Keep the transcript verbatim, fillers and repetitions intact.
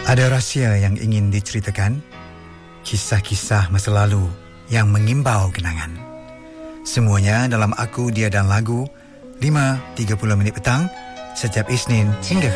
Ada rahsia yang ingin diceritakan, kisah-kisah masa lalu yang mengimbau kenangan. Semuanya dalam Aku, Dia dan Lagu, lima tiga puluh minit petang, setiap Isnin hingga